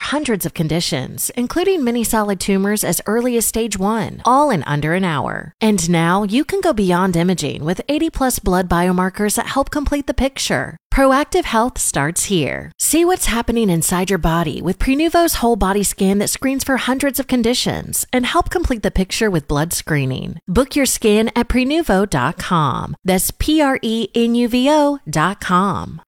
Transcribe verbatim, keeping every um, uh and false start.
hundreds of conditions, including many solid tumors as early as stage one, all in under an hour. And now you can go beyond imaging with eighty plus blood biomarkers that help complete the picture. Proactive Health starts here. See what's happening inside your body with Prenuvo's whole body scan that screens for hundreds of conditions and help complete the picture with blood screening. Book your scan at Prenuvo dot com. That's P R E N U V O dot com.